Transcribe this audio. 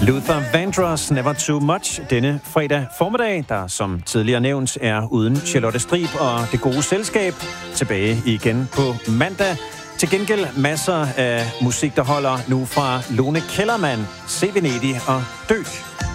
Luther Vandross, Never Too Much, denne fredag formiddag, der som tidligere nævnt er uden Charlotte Strib og det gode selskab. Tilbage igen på mandag. Til gengæld masser af musik, der holder nu fra Lone Kellermann, Se Venedig og Dø.